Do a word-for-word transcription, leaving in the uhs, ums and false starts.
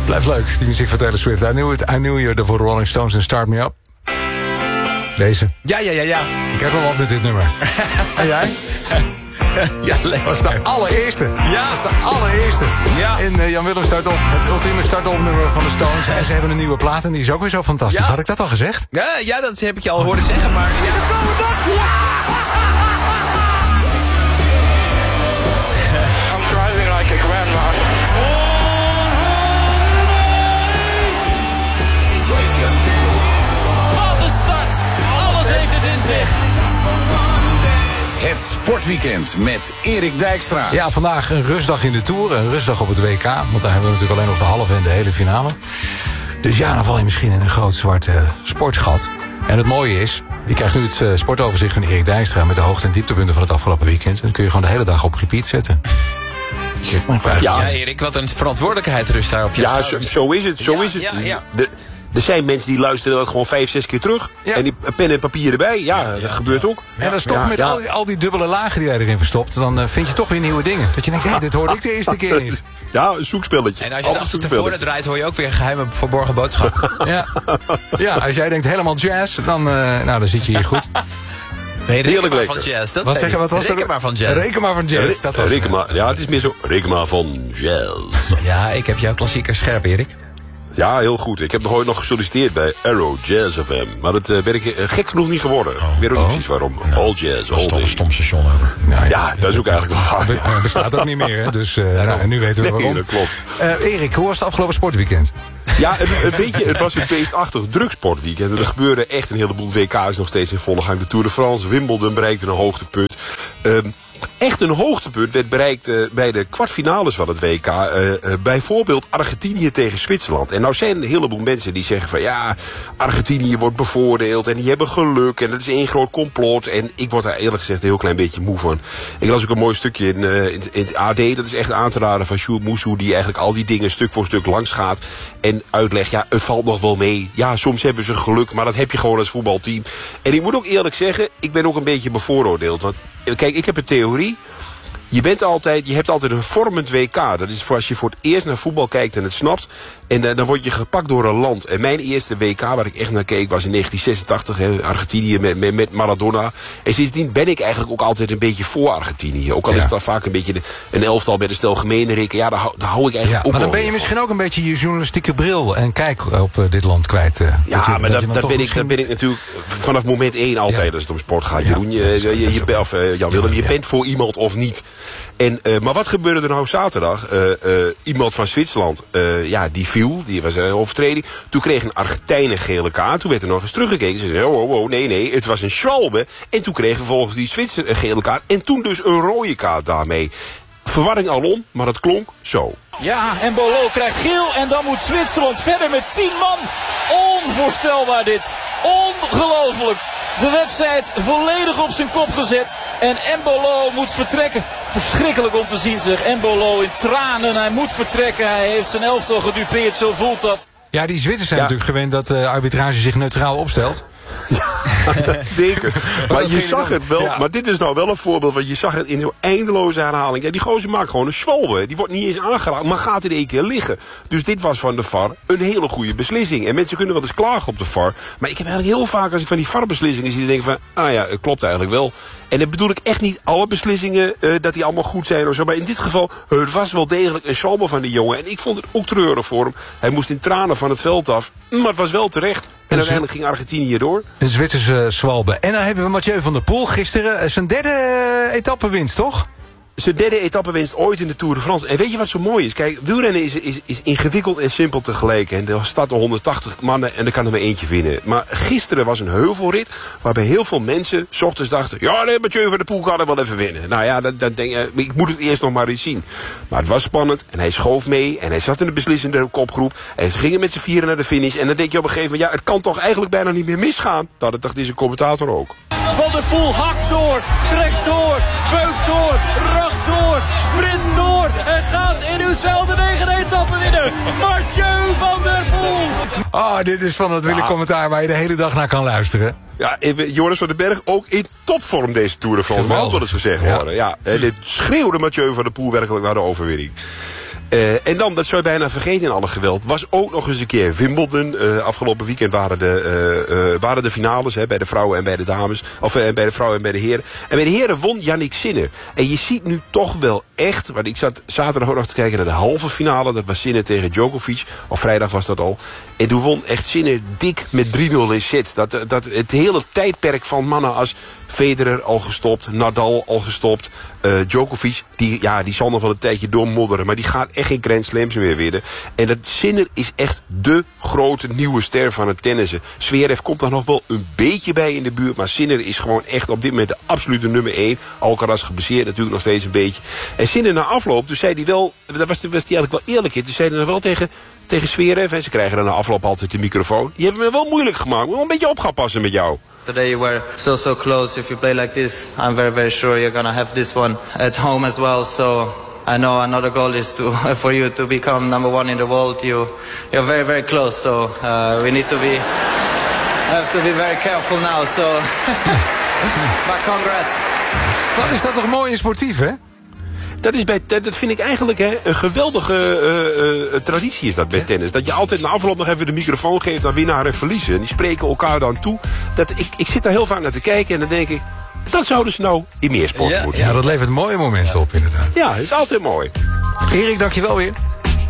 Blijft leuk, die muziek van Taylor Swift. I knew it, I knew you, de voor Rolling Stones en Start Me Up. Deze. Ja, ja, ja, ja. Ik heb wel wat met dit nummer. En jij? Ja, lekker. Dat is de allereerste. Ja. Dat is de allereerste. Ja. En uh, Jan Willem start op. Het ultieme start-op nummer van de Stones. En ze hebben een nieuwe plaat en die is ook weer zo fantastisch. Ja. Had ik dat al gezegd? Ja, ja, dat heb ik je al horen zeggen, maar... Ja. I'm driving like a grandma. Wat een start! Alles heeft het in zich. Het sportweekend met Erik Dijkstra. Ja, vandaag een rustdag in de Tour. Een rustdag op het W K. Want daar hebben we natuurlijk alleen nog de halve en de hele finale. Dus ja, dan val je misschien in een groot zwart uh, sportgat. En het mooie is, je krijgt nu het uh, sportoverzicht van Erik Dijkstra... met de hoogte- en dieptepunten van het afgelopen weekend. En dan kun je gewoon de hele dag op repeat zetten. Ja, ja, Erik, wat een verantwoordelijkheid rust daar op je Ja, zo, zo is het, zo ja, is het. Ja, ja. De, er zijn mensen die luisteren dat gewoon vijf, zes keer terug. Ja. En die pen en papier erbij. Ja, Ja, dat ja, gebeurt ja. ook. En dat is toch Ja, met ja. Al, die, al die dubbele lagen die jij erin verstopt... dan uh, vind je toch weer nieuwe dingen. Dat je denkt, hé, hey, dit hoorde ik de eerste keer eens. Ja, een zoekspelletje. En als je Altijd dat een tevoren zoekspelletje. draait, hoor je ook weer een geheime verborgen boodschap. Ja. Ja, als jij denkt helemaal jazz, dan, uh, nou, dan zit je hier goed. Nee, reken Heerlijk maar lekker. van jazz. Dat Wat zei zeg je, wat je. was dat? Reken maar van jazz. Reken maar van jazz, dat was Reken maar, ja, het is meer zo. Reken maar van jazz. Ja, ik heb jouw klassieker scherp, Erik. Ja, heel goed. Ik heb nog ooit nog gesolliciteerd bij Arrow Jazz F M. Maar dat uh, ben ik uh, gek genoeg niet geworden. Ik weet ook niet precies waarom. All jazz, all day. Stom station over. Nou, Ja, dat is ook eigenlijk wel waar. Be- uh, bestaat ook niet meer, hè? Dus uh, nou, en nu weten we Nee, waarom. dat klopt. Uh, Erik, hoe was het afgelopen sportweekend? Ja, een, een beetje, het was een beestachtig drugsportweekend. En er gebeurde echt een heleboel. W K is nog steeds in volle gang. De Tour de France, Wimbledon bereikte een hoogtepunt. Um, Echt een hoogtepunt werd bereikt uh, bij de kwartfinales van het W K. Uh, uh, bijvoorbeeld Argentinië tegen Zwitserland. En nou zijn een heleboel mensen die zeggen van... ja, Argentinië wordt bevoordeeld en die hebben geluk... en dat is één groot complot. En ik word daar eerlijk gezegd een heel klein beetje moe van. Ik las ook een mooi stukje in, uh, in, in het A D. Dat is echt aan te raden van Sjoerd Moeshoe... die eigenlijk al die dingen stuk voor stuk langs gaat... en uitlegt, ja, het valt nog wel mee. Ja, soms hebben ze geluk, maar dat heb je gewoon als voetbalteam. En ik moet ook eerlijk zeggen, ik ben ook een beetje bevooroordeeld. Want kijk, ik heb een theorie. Je bent altijd, je hebt altijd een vormend W K. Dat is voor als je voor het eerst naar voetbal kijkt en het snapt. En uh, dan word je gepakt door een land. En mijn eerste W K waar ik echt naar keek was in negentien zesentachtig. Hè, Argentinië met, met, met Maradona. En sindsdien ben ik eigenlijk ook altijd een beetje voor Argentinië. Ook al Ja. is het dan vaak een beetje de, een elftal met een stel gemeenerikken. Ja, daar hou, daar hou ik Ja, eigenlijk ook maar dan wel ben je weer misschien ook een beetje je journalistieke bril... en kijk op uh, dit land kwijt. Uh, Ja, dat je- maar dat dat, je dan dat, toch ben ik, misschien- dat ben ik natuurlijk vanaf moment één altijd Ja. als het om sport gaat. Ja, Jeroen, je, dat is- je, dat je, is je, ook bent- of, uh, Jan Willem, je Ja. bent voor iemand of niet. En, uh, maar wat gebeurde er nou zaterdag? Uh, uh, iemand van Zwitserland, uh, ja, die viel, die was een overtreding. Toen kreeg een Argentijn een gele kaart. Toen werd er nog eens teruggekeken. Ze zeiden, oh, oh, oh, nee, nee, het was een Schwalbe. En toen kreeg vervolgens die Zwitser een gele kaart. En toen dus een rode kaart daarmee. Verwarring alom, maar het klonk zo. Ja, en Bolo krijgt geel en dan moet Zwitserland verder met tien man. Onvoorstelbaar dit. Ongelooflijk. De wedstrijd volledig op zijn kop gezet. En Embolo moet vertrekken. Verschrikkelijk om te zien zeg. Embolo in tranen. Hij moet vertrekken. Hij heeft zijn elftal gedupeerd. Zo voelt dat. Ja, die Zwitsers zijn Ja. natuurlijk gewend dat de arbitrage zich neutraal opstelt. Zeker. Maar dat je vind je zag dan? het wel. Ja. Maar dit is nou wel een voorbeeld. Want je zag het in zo'n eindeloze herhaling. Ja, die gozer maakt gewoon een Schwalbe. Die wordt niet eens aangeraakt. Maar gaat in één keer liggen. Dus dit was van de V A R een hele goede beslissing. En mensen kunnen wel eens klagen op de V A R. Maar ik heb eigenlijk heel vaak als ik van die V A R-beslissingen zie. Dan denk ik van, ah ja, het klopt eigenlijk wel. En dan bedoel ik echt niet alle beslissingen uh, dat die allemaal goed zijn of zo. Maar in dit geval, het was wel degelijk een Schwalbe van die jongen. En ik vond het ook treurig voor hem. Hij moest in tranen van het veld af. Maar het was wel terecht. En uiteindelijk ging Argentinië door. Een Zwitserse Schwalbe. En dan hebben we Mathieu van der Poel gisteren. uh, zijn derde uh, etappewinst, toch? Zijn derde etappewinst ooit in de Tour de France. En weet je wat zo mooi is? Kijk, wielrennen is, is, is ingewikkeld en simpel tegelijk. En er starten honderdtachtig mannen en er kan er maar eentje winnen. Maar gisteren was een heuvelrit waarbij heel veel mensen 's ochtends dachten... ja, nee, Mathieu van der Poel kan er wel even winnen. Nou ja, dat, dat denk, ik, ik moet het eerst nog maar eens zien. Maar het was spannend en hij schoof mee en hij zat in de beslissende kopgroep. En ze gingen met z'n vieren naar de finish. En dan denk je op een gegeven moment... ja, het kan toch eigenlijk bijna niet meer misgaan. Nou, dat dacht deze commentator ook. Van der Poel hakt door, trekt door, beukt door, racht door, sprint door en gaat in uw de negende etappe winnen. Mathieu van der Poel. Oh, dit is van het wille commentaar waar je de hele dag naar kan luisteren. Ja, Joris van den Berg ook in topvorm deze Tour de France. Maar ook wel eens gezegd Ja. worden. Ja, en dit schreeuwde Mathieu van der Poel werkelijk naar de overwinning. Uh, en dan, dat zou je bijna vergeten in alle geweld, was ook nog eens een keer Wimbledon. Uh, afgelopen weekend waren de, uh, uh, waren de finales hè, bij de vrouwen en bij de dames. Of uh, bij de vrouwen en bij de heren. En bij de heren won Yannick Sinner. En je ziet nu toch wel echt, want ik zat zaterdag ook nog te kijken naar de halve finale. Dat was Sinner tegen Djokovic. Of vrijdag was dat al. En toen won echt Sinner dik met drie nul in sets. Dat, dat, het hele tijdperk van mannen als Federer al gestopt, Nadal al gestopt, uh, Djokovic, die, ja, die zal nog wel een tijdje doormodderen, maar die gaat echt geen Grand Slams meer winnen. En dat Sinner is echt de grote nieuwe ster van het tennissen. Zverev komt daar nog wel een beetje bij in de buurt, maar Sinner is gewoon echt op dit moment de absolute nummer één. Alcaraz geblesseerd natuurlijk nog steeds een beetje. En Sinner na afloop, dus zei hij wel, daar was hij eigenlijk wel eerlijk in, dus zei hij dan wel tegen tegen Zverev, en ze krijgen dan na afloop altijd de microfoon. Die hebben me wel moeilijk gemaakt, maar wel een beetje op gaan passen met jou. Today you were so so close. If you play like this, I'm very very sure you're gonna have this one at home as well. So I know another goal is to for you to become number one in the world. You you're very very close. So uh, we need to be have to be very careful now. So but congrats. Wat is dat toch mooi en sportief, hè? Dat, is bij, dat vind ik eigenlijk hè, een geweldige uh, uh, traditie is dat bij tennis. Dat je altijd na afloop nog even de microfoon geeft aan winnaar en verliezen. En die spreken elkaar dan toe. Dat, ik, ik zit daar heel vaak naar te kijken en dan denk ik, dat zouden ze nou in meer sport ja, moeten ja, doen. dat levert mooie momenten op inderdaad. Ja, dat is altijd mooi. Erik, dank je wel weer.